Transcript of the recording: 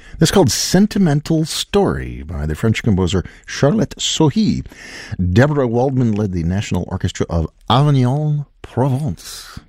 This is called Sentimental Story by the French composer Charlotte Sohi. Deborah Waldman led the National Orchestra of Avignon, Provence.